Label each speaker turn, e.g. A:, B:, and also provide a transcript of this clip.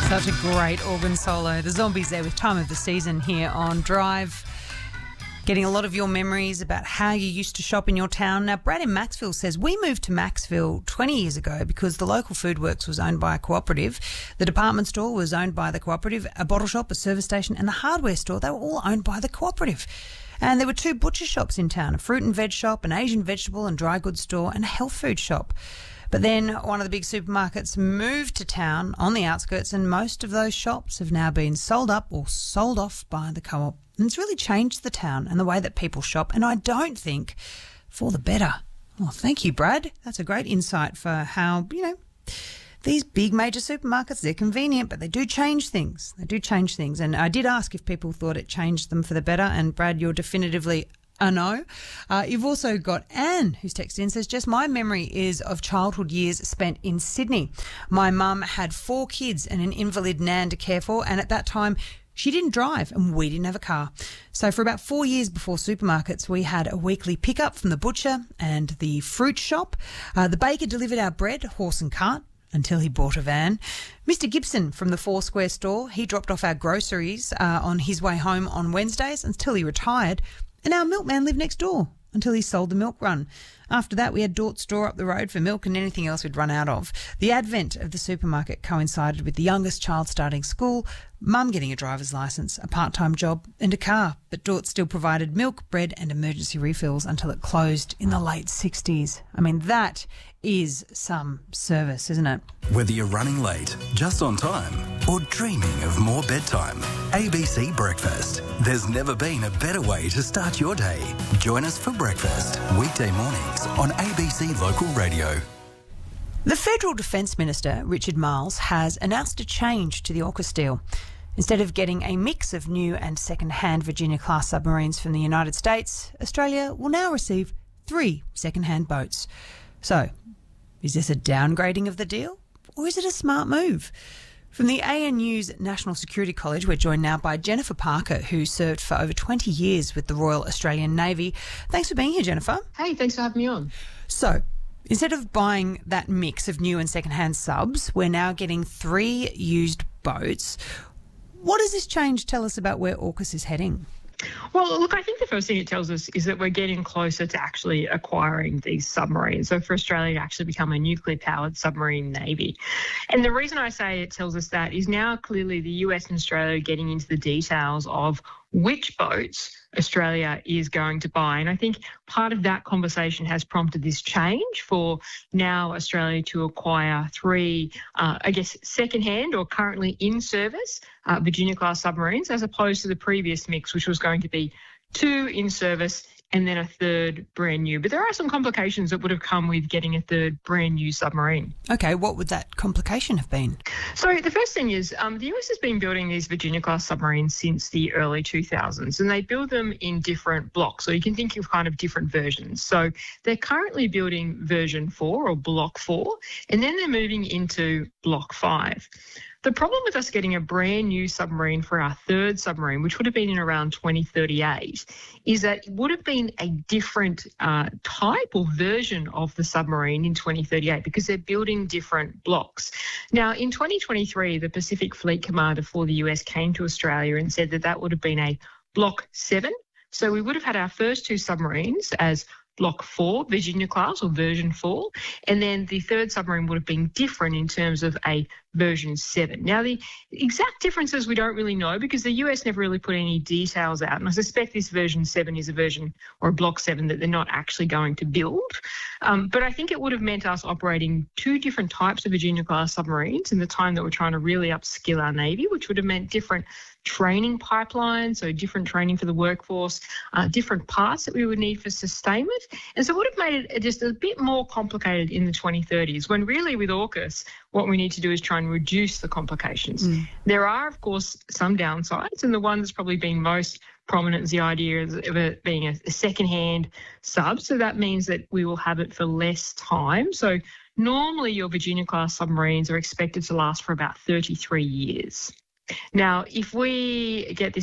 A: Such a great organ solo. The Zombies there with Time of the Season here on Drive. Getting a lot of your memories about how you used to shop in your town. Now, Brad in Maxville says, we moved to Maxville 20 years ago because the local food works was owned by a cooperative. The department store was owned by the cooperative, a bottle shop, a service station and the hardware store, they were all owned by the cooperative. And there were 2 butcher shops in town, a fruit and veg shop, an Asian vegetable and dry goods store and a health food shop. But then one of the big supermarkets moved to town on the outskirts and most of those shops have now been sold up or sold off by the co-op. And it's really changed the town and the way that people shop, and I don't think for the better. Well, thank you, Brad. That's a great insight for how, these big major supermarkets, they're convenient, but they do change things. They do change things. And I did ask if people thought it changed them for the better, and Brad, you're definitively a no. You've also got Anne, who's texted in, says, just my memory is of childhood years spent in Sydney. My mum had 4 kids and an invalid nan to care for, and at that time she didn't drive and we didn't have a car. So for about 4 years before supermarkets, we had a weekly pickup from the butcher and the fruit shop. The baker delivered our bread, horse and cart, until he bought a van. Mr. Gibson from the Four Square store, he dropped off our groceries on his way home on Wednesdays until he retired. And our milkman lived next door until he sold the milk run. After that, we had Dort's store up the road for milk and anything else we'd run out of. The advent of the supermarket coincided with the youngest child starting school, mum getting a driver's licence, a part-time job and a car. But Dort still provided milk, bread and emergency refills until it closed in the late 60s. I mean, that is some service, isn't it?
B: Whether you're running late, just on time, or dreaming of more bedtime, ABC Breakfast. There's never been a better way to start your day. Join us for breakfast, weekday mornings on ABC Local Radio.
A: The Federal Defence Minister, Richard Marles, has announced a change to the AUKUS deal. Instead of getting a mix of new and second-hand Virginia-class submarines from the United States, Australia will now receive 3 second-hand boats. So, is this a downgrading of the deal, or is it a smart move? From the ANU's National Security College, we're joined now by Jennifer Parker, who served for over 20 years with the Royal Australian Navy. Thanks for being here, Jennifer.
C: Hey, thanks for having me on.
A: So, instead of buying that mix of new and second-hand subs, we're now getting 3 used boats. What does this change tell us about where AUKUS is heading?
C: Well, look, I think the first thing it tells us is that we're getting closer to actually acquiring these submarines. So for Australia to actually become a nuclear-powered submarine navy. And the reason I say it tells us that is now clearly the US and Australia are getting into the details of which boats Australia is going to buy. And I think part of that conversation has prompted this change for now Australia to acquire 3, second-hand or currently in service Virginia-class submarines, as opposed to the previous mix, which was going to be 2 in service and then a 3rd brand new. But there are some complications that would have come with getting a 3rd brand new submarine.
A: Okay, what would that complication have been?
C: So the first thing is the US has been building these Virginia-class submarines since the early 2000s, and they build them in different blocks. So you can think of kind of different versions. So they're currently building version 4 or block 4, and then they're moving into block 5. The problem with us getting a brand new submarine for our 3rd submarine, which would have been in around 2038, is that it would have been a different type or version of the submarine in 2038 because they're building different blocks. Now, in 2023, the Pacific Fleet Commander for the US came to Australia and said that that would have been a Block 7. So we would have had our first 2 submarines as Block 4, Virginia-class or version 4, and then the 3rd submarine would have been different in terms of a version 7. Now, the exact differences we don't really know because the US never really put any details out, and I suspect this version 7 is a version or a Block 7 that they're not actually going to build. But I think it would have meant us operating 2 different types of Virginia-class submarines in the time that we're trying to really upskill our Navy, which would have meant different training pipelines, so different training for the workforce, different parts that we would need for sustainment. And so it would have made it just a bit more complicated in the 2030s, when really with AUKUS, what we need to do is try and reduce the complications. There are, of course, some downsides, and the one that's probably been most prominent is the idea of it being a second-hand sub. So that means that we will have it for less time. So normally your Virginia-class submarines are expected to last for about 33 years. Now, if we get this